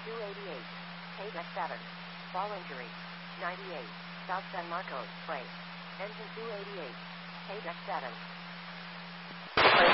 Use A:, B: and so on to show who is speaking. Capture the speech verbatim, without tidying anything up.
A: two eighty-eight. K seven. Fall injury. ninety-eight. South San Marcos, Freight. Engine two eighty-eight. K seven.